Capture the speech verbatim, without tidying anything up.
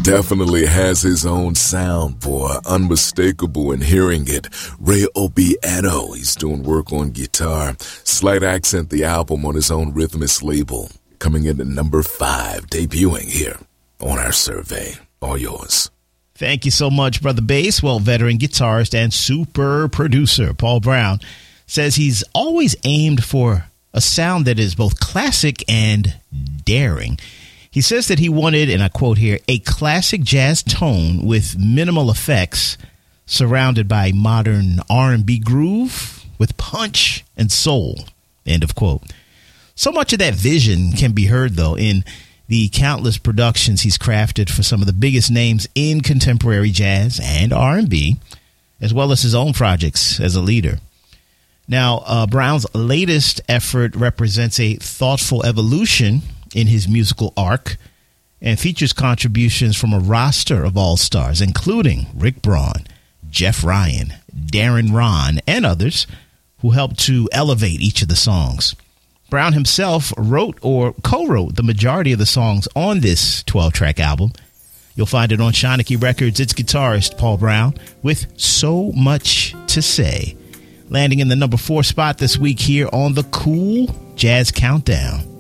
definitely has his own sound, boy. Unmistakable in hearing it. Ray Obiano, he's doing work on guitar. Slight Accent, the album on his own Rhythmus label. Coming in at number five, debuting here on our survey. All yours. Thank you so much, Brother Bass. Well, veteran guitarist and super producer Paul Brown says he's always aimed for a sound that is both classic and daring. He says that he wanted, and I quote here, a classic jazz tone with minimal effects surrounded by modern R and B groove with punch and soul, end of quote. So much of that vision can be heard, though, in the countless productions he's crafted for some of the biggest names in contemporary jazz and R and B, as well as his own projects as a leader. Now, uh, Brown's latest effort represents a thoughtful evolution in his musical arc and features contributions from a roster of all-stars, including Rick Braun, Jeff Ryan, Darren Ron, and others who helped to elevate each of the songs. Brown himself wrote or co-wrote the majority of the songs on this twelve-track album. You'll find it on Shanachie Records. It's guitarist Paul Brown with So Much to Say, landing in the number four spot this week here on the Cool Jazz Countdown.